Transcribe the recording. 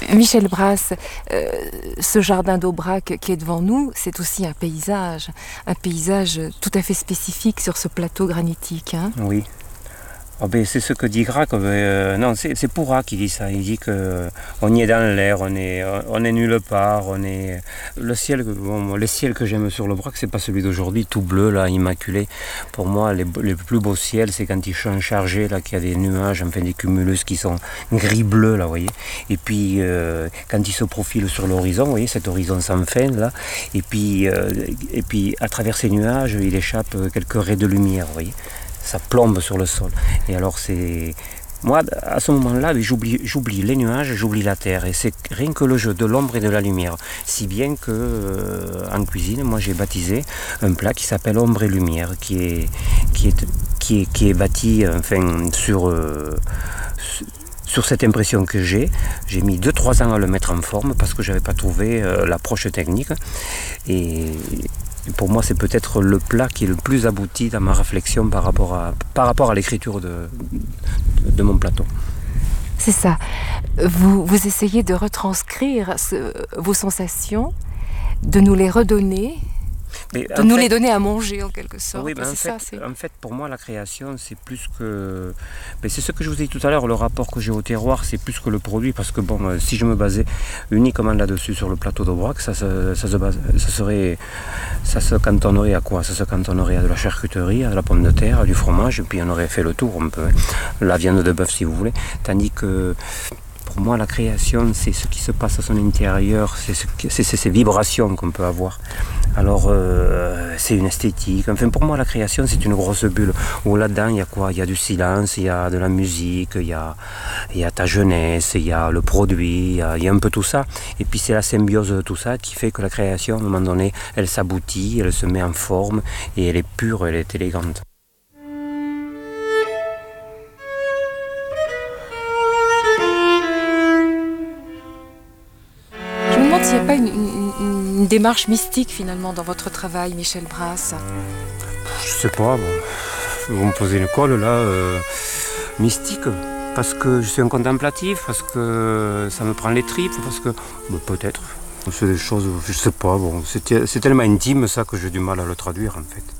Michel Brasse, ce jardin d'Aubrac qui est devant nous, c'est aussi un paysage tout à fait spécifique sur ce plateau granitique. Hein. Oui. Oh ben, c'est ce que dit Grac. Non, c'est Pourra qui dit ça. Il dit qu'on y est dans l'air, on est nulle part. Le ciel, les ciels que j'aime sur le Brac, c'est pas celui d'aujourd'hui, tout bleu là, immaculé. Pour moi, les plus beaux ciels, c'est quand ils sont chargés là, qu'il y a des nuages, enfin des cumulus qui sont gris-bleu là, vous voyez. Et puis quand ils se profilent sur l'horizon, vous voyez, cet horizon sans fin là. Et puis à travers ces nuages, il échappe quelques raies de lumière, vous voyez. Ça plombe sur le sol. Et alors moi, à ce moment-là, j'oublie les nuages, j'oublie la terre. Et c'est rien que le jeu de l'ombre et de la lumière. Si bien que en cuisine, moi j'ai baptisé un plat qui s'appelle ombre et lumière, qui est bâti enfin, sur cette impression que j'ai mis 2-3 ans à le mettre en forme parce que je n'avais pas trouvé l'approche technique. Et pour moi, c'est peut-être le plat qui est le plus abouti dans ma réflexion par rapport à l'écriture de mon plateau. C'est ça. Vous essayez de retranscrire vos sensations, de nous les redonner, les donner à manger en quelque sorte. Oui, en fait, pour moi, la création, c'est plus que... c'est ce que je vous ai dit tout à l'heure, le rapport que j'ai au terroir, c'est plus que le produit, parce que bon, si je me basais uniquement là-dessus, sur le plateau d'Aubrac, ça se cantonnerait à quoi? Ça se cantonnerait à de la charcuterie, à de la pomme de terre, à du fromage, et puis on aurait fait le tour un peu, la viande de bœuf si vous voulez, tandis que... Pour moi, la création, c'est ce qui se passe à son intérieur, c'est ces vibrations qu'on peut avoir. Alors, c'est une esthétique. Enfin, pour moi, la création, c'est une grosse bulle où là-dedans, il y a quoi? Il y a du silence, il y a de la musique, il y a ta jeunesse, il y a le produit, il y a un peu tout ça. Et puis, c'est la symbiose de tout ça qui fait que la création, à un moment donné, elle s'aboutit, elle se met en forme et elle est pure, elle est élégante. S'il n'y a pas une démarche mystique finalement dans votre travail, Michel Brasse? Je sais pas, vous me posez une colle là, mystique, parce que je suis un contemplatif, parce que ça me prend les tripes, parce que peut-être, c'est des choses, je sais pas, c'est tellement intime ça que j'ai du mal à le traduire en fait.